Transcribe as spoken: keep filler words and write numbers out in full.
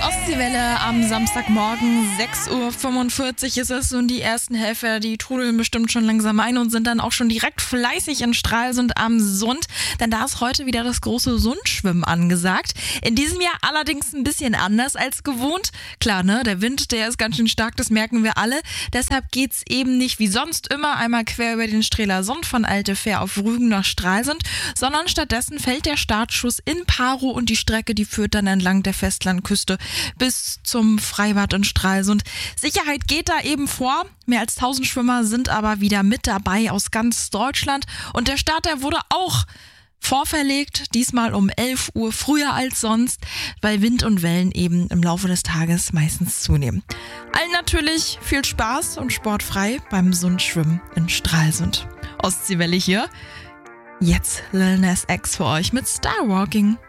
Ostseewelle am Samstagmorgen, sechs Uhr fünfundvierzig ist es und die ersten Helfer, die trudeln bestimmt schon langsam ein und sind dann auch schon direkt fleißig in Stralsund am Sund, denn da ist heute wieder das große Sundschwimmen angesagt. In diesem Jahr allerdings ein bisschen anders als gewohnt. Klar, ne, der Wind, der ist ganz schön stark, das merken wir alle. Deshalb geht's eben nicht wie sonst immer einmal quer über den Strehler Sund von Altefähr auf Rügen nach Stralsund, sondern stattdessen fällt der Startschuss in Parow und die Strecke, die führt dann entlang der Festlandküste bis zum Freibad in Stralsund. Sicherheit geht da eben vor. Mehr als tausend Schwimmer sind aber wieder mit dabei aus ganz Deutschland. Und der Start, der wurde auch vorverlegt, diesmal um elf Uhr früher als sonst, weil Wind und Wellen eben im Laufe des Tages meistens zunehmen. Allen natürlich viel Spaß und sportfrei beim Sundschwimmen in Stralsund. Ostseewelle hier. Jetzt Lil Nas X für euch mit Star Walking.